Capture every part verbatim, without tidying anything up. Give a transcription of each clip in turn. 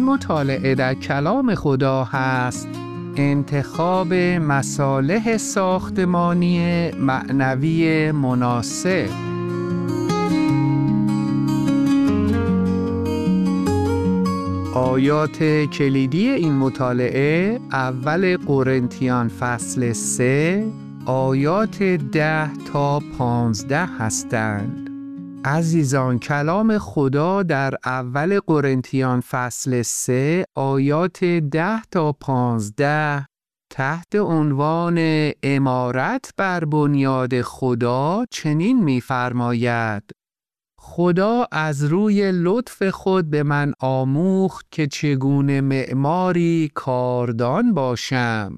این مطالعه در کلام خدا هست انتخاب مصالح ساختمانی معنوی مناسب. آیات کلیدی این مطالعه اول قرنتیان فصل سه آیات ده تا پانزده هستند. عزیزان، کلام خدا در اول قرنتیان فصل سه آیات ده تا پانزده تحت عنوان امارت بر بنیاد خدا چنین می‌فرماید: خدا از روی لطف خود به من آموخت که چگونه معماری کاردان باشم.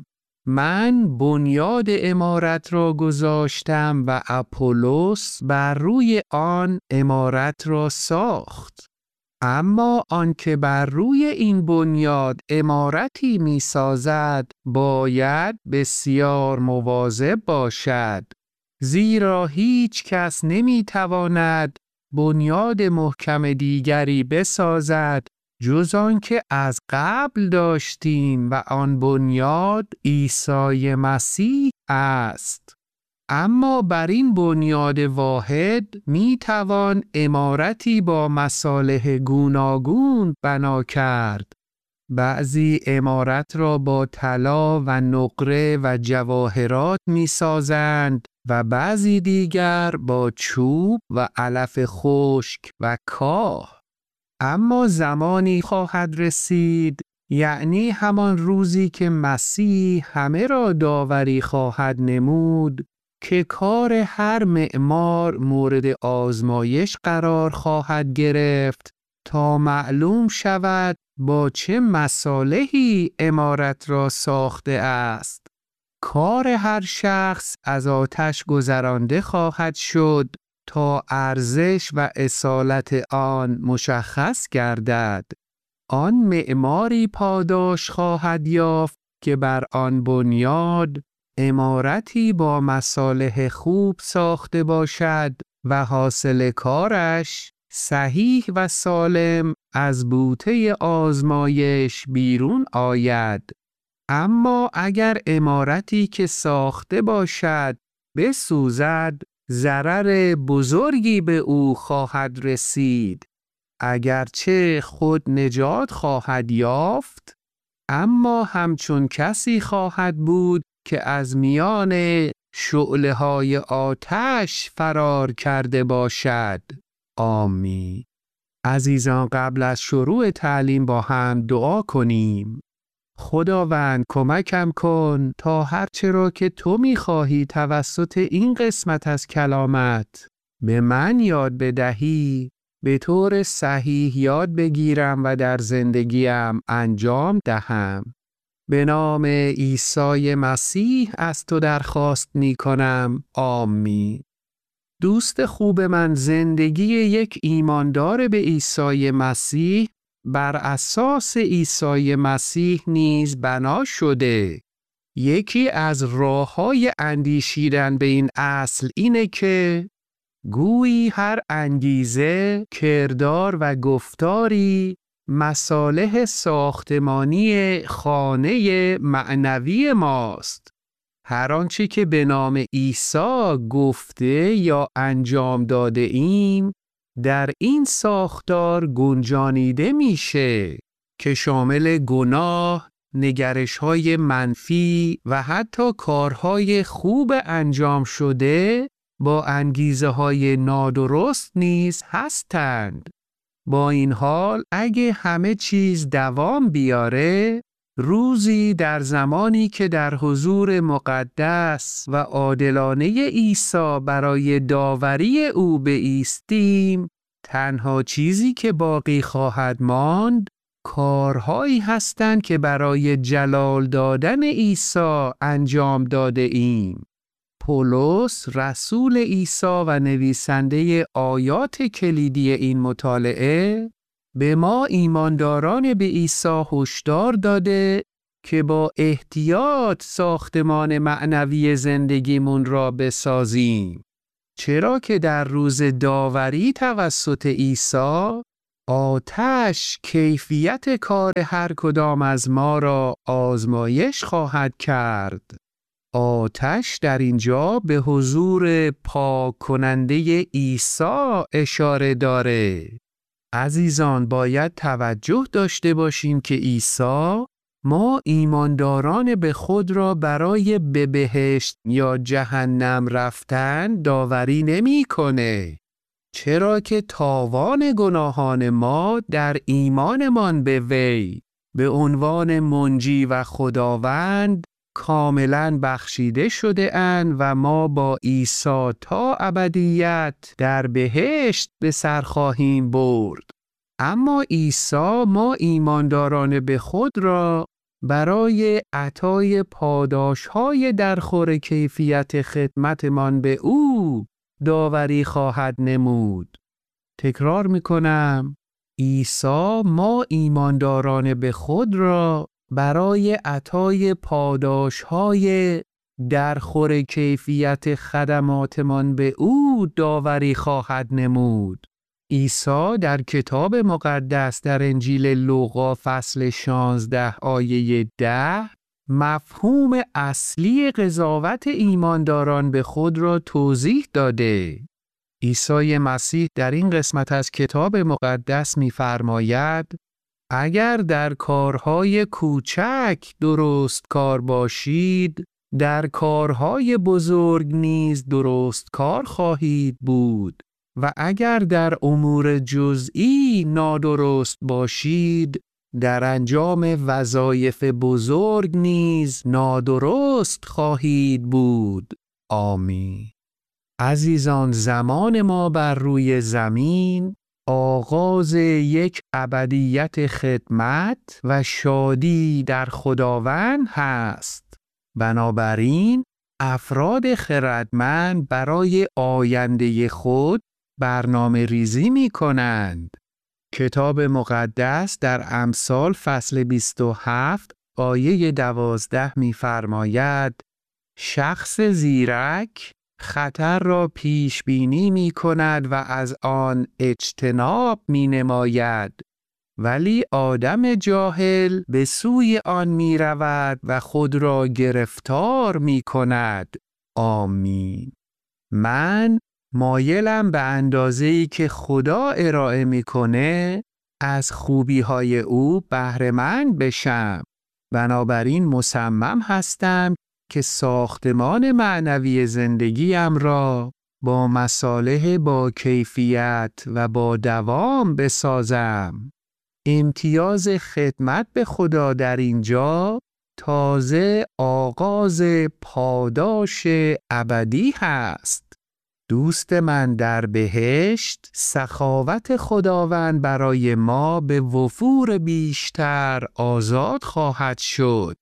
من بنیاد عمارت را گذاشتم و اپولوس بر روی آن عمارت را ساخت. اما آنکه بر روی این بنیاد عمارتی می سازد باید بسیار مواظب باشد، زیرا هیچ کس نمی تواند بنیاد محکم دیگری بسازد جز آنکه از قبل داشتیم و آن بنیاد عیسی مسیح است. اما بر این بنیاد واحد می توان عمارتی با مصالح گوناگون بنا کرد. بعضی عمارت را با طلا و نقره و جواهرات می سازند و بعضی دیگر با چوب و علف خشک و کاه. اما زمانی خواهد رسید، یعنی همان روزی که مسیح همه را داوری خواهد نمود، که کار هر معمار مورد آزمایش قرار خواهد گرفت تا معلوم شود با چه مصالحی عمارت را ساخته است. کار هر شخص از آتش گذرانده خواهد شد تا ارزش و اصالت آن مشخص گردد. آن معماری پاداش خواهد یافت که بر آن بنیاد عمارتی با مصالح خوب ساخته باشد و حاصل کارش صحیح و سالم از بوته آزمایش بیرون آید. اما اگر عمارتی که ساخته باشد بسوزد، ضرر بزرگی به او خواهد رسید. اگرچه خود نجات خواهد یافت، اما همچون کسی خواهد بود که از میان شعله‌های آتش فرار کرده باشد. آمین. عزیزان، قبل از شروع تعلیم با هم دعا کنیم. خداوند، کمکم کن تا هرچه را که تو می‌خواهی توسط این قسمت از کلامت به من یاد بدهی به طور صحیح یاد بگیرم و در زندگیم انجام دهم. به نام عیسی مسیح از تو درخواست می‌کنم. آمین. دوست خوب من، زندگی یک ایماندار به عیسی مسیح بر اساس عیسی مسیح نیز بنا شده. یکی از راه‌های اندیشیدن به این اصل اینه که گویی هر انگیزه، کردار و گفتاری مصالح ساختمانی خانه معنوی ماست. هر آنچه که به نام عیسی گفته یا انجام داده ایم در این ساختار گنجانیده میشه که شامل گناه، نگرش‌های منفی و حتی کارهای خوب انجام شده با انگیزه‌های نادرست نیز هستند. با این حال اگه همه چیز دوام بیاره، روزی در زمانی که در حضور مقدس و عادلانه عیسی برای داوری او بایستیم، تنها چیزی که باقی خواهد ماند کارهایی هستند که برای جلال دادن عیسی انجام داده ایم. پولس رسول عیسی و نویسنده آیات کلیدی این مطالعه به ما ایمانداران به عیسی هشدار داده که با احتیاط ساختمان معنوی زندگیمون را بسازیم، چرا که در روز داوری توسط عیسی آتش کیفیت کار هر کدام از ما را آزمایش خواهد کرد. آتش در اینجا به حضور پاک کننده عیسی اشاره داره. عزیزان، باید توجه داشته باشیم که عیسی ما ایمانداران به خود را برای به بهشت یا جهنم رفتن داوری نمی کنه. چرا که تاوان گناهان ما در ایمانمان به وی به عنوان منجی و خداوند کاملا بخشیده شده اند و ما با عیسی تا ابدیت در بهشت به سر خواهیم برد. اما عیسی ما ایمانداران به خود را برای عطای پاداش‌های درخور کیفیت خدمتمان به او داوری خواهد نمود. تکرار میکنم، عیسی ما ایمانداران به خود را برای عطای پاداش‌های درخور کیفیت خدماتمان به او داوری خواهد نمود. عیسی در کتاب مقدس در انجیل لوقا فصل شانزده آیه ده مفهوم اصلی قضاوت ایمانداران به خود را توضیح داده. عیسی مسیح در این قسمت از کتاب مقدس می‌فرماید اگر در کارهای کوچک درست کار باشید، در کارهای بزرگ نیز درست کار خواهید بود و اگر در امور جزئی نادرست باشید، در انجام وظایف بزرگ نیز نادرست خواهید بود. آمین. عزیزان، زمان ما بر روی زمین آغاز یک ابدیت خدمت و شادی در خداوند هست. بنابراین افراد خردمند برای آینده خود برنامه ریزی می کنند. کتاب مقدس در امثال فصل بیست و هفت آیه دوازده می فرماید شخص زیرک خطر را پیش بینی می کند و از آن اجتناب می نماید، ولی آدم جاهل به سوی آن می رود و خود را گرفتار می کند. آمین. من مایلم به اندازه‌ای که خدا ارائه میکنه از خوبی‌های او بهره‌مند بشم. بنابراین مصمم هستم که ساختمان معنوی زندگیم را با مصالح با کیفیت و با دوام بسازم. امتیاز خدمت به خدا در اینجا تازه آغاز پاداش ابدی هست. دوست من، در بهشت سخاوت خداوند برای ما به وفور بیشتر آزاد خواهد شد.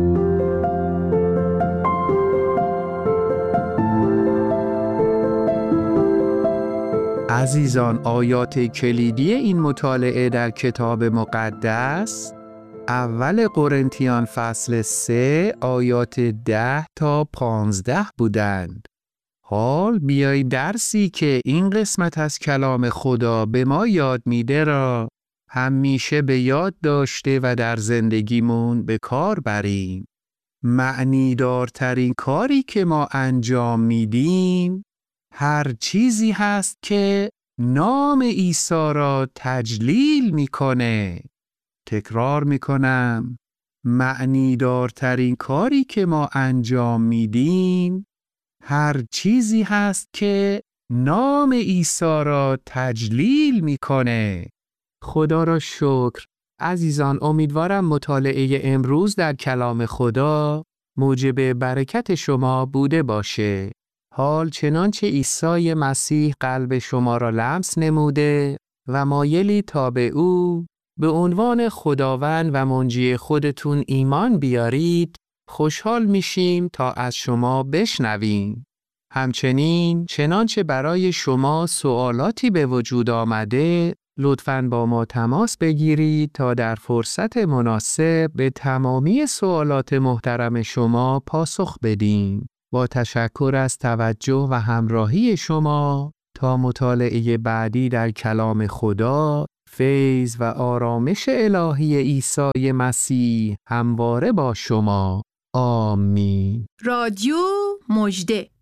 عزیزان، آیات کلیدی این مطالعه در کتاب مقدس اول قرنتیان فصل سه آیات ده تا پانزده بودند. حال بیایید درسی که این قسمت از کلام خدا به ما یاد میده را همیشه به یاد داشته و در زندگیمون به کار بریم. معنی دارترین کاری که ما انجام میدیم هر چیزی هست که نام عیسی را تجلیل میکنه. تکرار میکنم، معنی دارترین کاری که ما انجام میدیم هر چیزی هست که نام عیسی را تجلیل میکنه. خدا را شکر. عزیزان، امیدوارم مطالعه امروز در کلام خدا موجب برکت شما بوده باشه. حال چنانچه عیسی مسیح قلب شما را لمس نموده و مایلی تا به او به عنوان خداوند و منجی خودتون ایمان بیارید، خوشحال میشیم تا از شما بشنویم. همچنین چنانچه برای شما سوالاتی به وجود آمده، لطفاً با ما تماس بگیرید تا در فرصت مناسب به تمامی سوالات محترم شما پاسخ بدیم. با تشکر از توجه و همراهی شما تا مطالعه بعدی در کلام خدا، فیض و آرامش الهی عیسی مسیح همواره با شما. آمین. رادیو مژده.